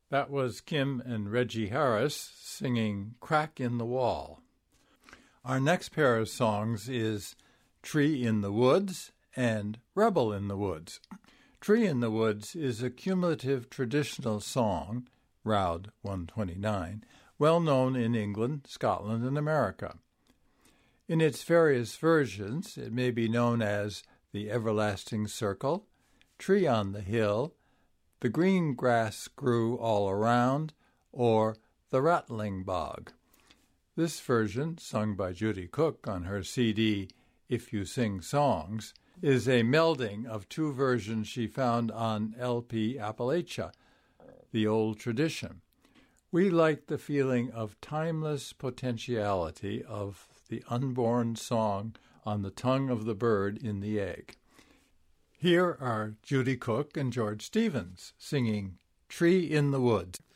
That was Kim and Reggie Harris singing Crack in the Wall. Our next pair of songs is Tree in the Woods and Rebel in the Woods. Tree in the Woods is a cumulative traditional song, Roud 129, well known in England, Scotland, and America. In its various versions, it may be known as The Everlasting Circle, Tree on the Hill, The Green Grass Grew All Around, or The Rattling Bog. This version, sung by Judy Cook on her CD If You Sing Songs, is a melding of two versions she found on LP Appalachia, the old tradition. We like the feeling of timeless potentiality of the unborn song on the tongue of the bird in the egg. Here are Judy Cook and George Stevens singing Tree in the Woods.